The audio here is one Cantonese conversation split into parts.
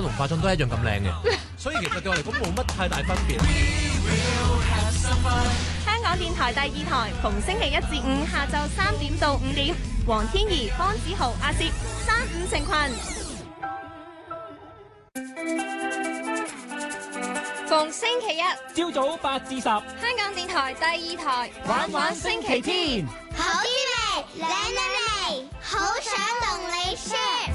同化妝都一樣咁靚嘅，所以其實對我嚟講冇乜太大分別。 香港電台第二台，逢星期一至五下晝3點到5點，黃天怡、方子豪、阿攝35成群。逢星期一朝早8至10，香港電台第二台玩玩星期天。 好啲味，靚靚味，好想同你 share。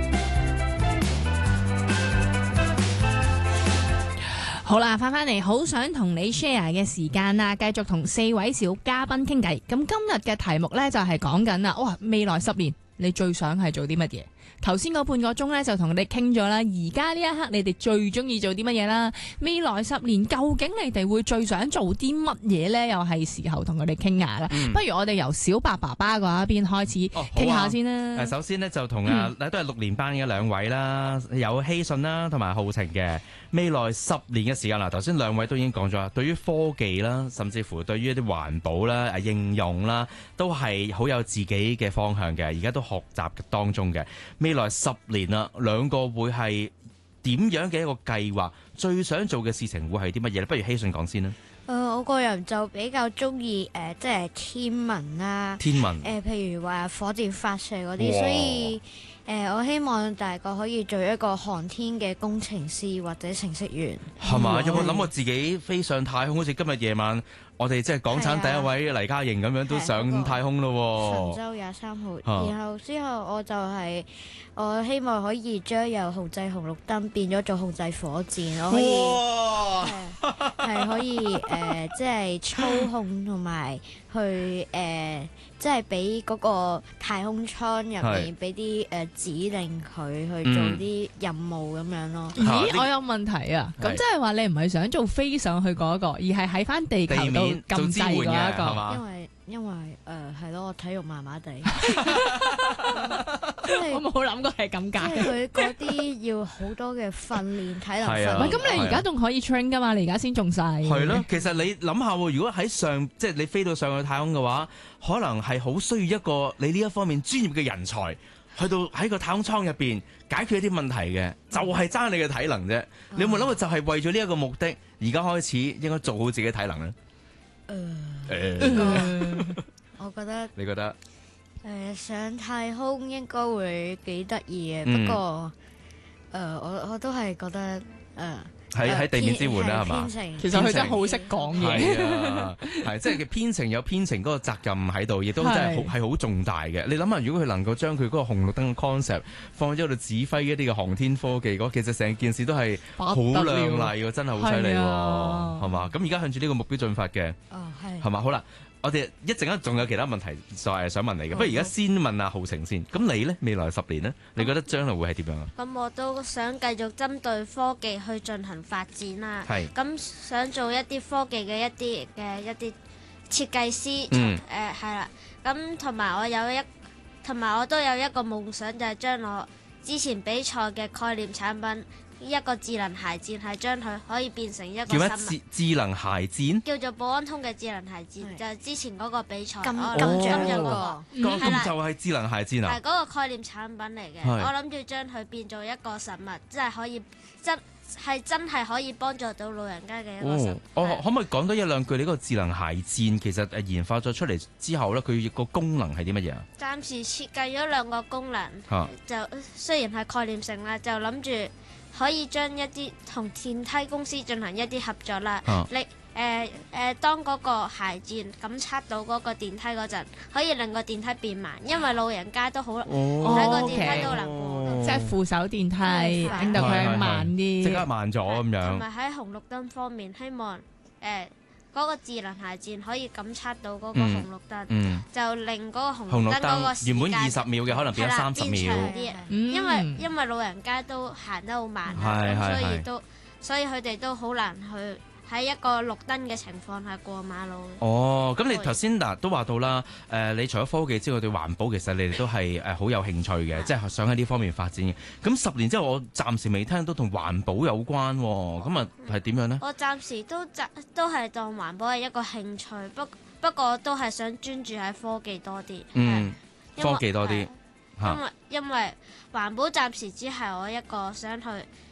好啦，翻嚟好想同你 share 嘅時間啦，繼續同4位小嘉賓傾偈。咁今日嘅題目呢，就係講緊啦，哇，未來10年你最想係做啲乜嘢？頭先嗰半個鐘呢，就同你哋傾咗啦，而家呢一刻你哋最中意做啲乜嘢啦？未來10年究竟你哋會最想做啲乜嘢呢？又係時候同佢哋傾下啦。不如我哋由小白爸爸嗰一邊開始傾下先啦。 首先呢，就同都係6年班嘅2位啦，有希信啦同埋浩晴嘅。未來10年嘅時間啦，頭先2位都已經講咗啦，對於科技啦，甚至乎對於一啲環保啦、應用啦，都係好有自己嘅方向嘅。而家都學習當中嘅。未來10年啦，2個會係點樣嘅一個計劃？最想做嘅事情會係啲乜嘢咧？不如希信講先啦。 我個人就比較中意即係天文啦， 天文譬如話火箭發射嗰啲，所以我希望大個可以做一個航天嘅工程師或者程式員。 係嘛？有冇諗過自己飛上太空？好似今日夜晚我哋即係港產第一位黎嘉瑩咁樣都上太空咯。 神舟23號，然後之後我就係我希望可以將由控制紅綠燈變咗做控制火箭，我可以係可以即係操控同埋去即係俾嗰個太空艙入面俾啲指令佢去做啲任務咁樣咯。 咦，我有問題啊！咁即係話你唔係想做飛上去嗰個，而係喺翻地球度撳掣嗰一個。 因為係咯，我體育麻麻地， 我冇諗過係咁解。 即係佢嗰啲要好多嘅訓練，體能訓練。 唔係咁，你而家仲可以 train 噶嘛？你而家先仲細。 係咯，其實你諗下，如果喺上即係你飛到上去太空嘅話，可能係好需要一個你呢一方面專業嘅人才，去到喺個太空艙入邊解決一啲問題嘅，就係爭你嘅體能啫。你有冇諗過就係為咗呢一個目的，而家開始應該做好自己體能咧？ 我覺得你覺得上太空應該會幾得意嘅，不過我都係覺得喺地面支援啦，係嘛？ 其實佢真係好識講嘢。 係啊，係即係嘅編程有編程嗰個責任喺度，亦都真係係好重大嘅。你諗下，如果佢能夠將佢嗰個紅綠燈嘅 concept 放咗喺度指揮一啲嘅航天科技，其實成件事都係好亮麗喎，真係好犀利喎，係嘛？咁而家向住呢個目標進發嘅，係嘛？好啦。我哋一陣間仲有其他問題就係想問你嘅，不如而家先問阿浩晴先。咁你呢？未來10年呢？你覺得將來會係點樣啊？ 咁我都想繼續針對科技去進行發展啦。 係。 咁想做一啲科技嘅一啲設計師。係啦。咁同埋我都有一個夢想，就係將我之前比賽嘅概念產品。一個智能鞋墊係將佢可以變成一個叫乜智能鞋墊？ 叫做保安通嘅智能鞋墊，就係之前嗰個比賽金獎嗰個， 咁就係智能鞋墊啊！ 係嗰個概念產品嚟嘅，我諗住將佢變做一個實物，即係可以真係可以幫助到老人家嘅一個實物。 可唔可以講多一兩句？你嗰個智能鞋墊其實研發咗出嚟之後咧，佢個功能係啲乜嘢啊？暫時設計咗2個功能，就雖然係概念性啦，就諗住。可以將一啲同電梯公司進行一啲合作啦。你當嗰個鞋墊感測到嗰個電梯嗰陣，可以令個電梯變慢，因為老人家都好喺個電梯都能過。 即係扶手電梯，令到佢慢啲， 即刻慢咗咁樣。 同埋喺紅綠燈方面，希望嗰個智能鞋墊可以感測到嗰個紅綠燈，就令嗰個紅綠燈嗰個時間原本20秒嘅可能變咗30秒。 因為老人家都行得好慢，所以佢哋都好難去喺一個綠燈嘅情況下過馬路。 咁你頭先都話到啦，你除咗科技之外，對環保其實你哋都係好有興趣嘅，即係想喺呢方面發展嘅。咁10年之後，我暫時未聽到同環保有關，咁啊係點樣呢？ 我暫時都係當環保係一個興趣，不過都係想專注喺科技多啲。 科技多啲。 因為環保暫時只係我一個想去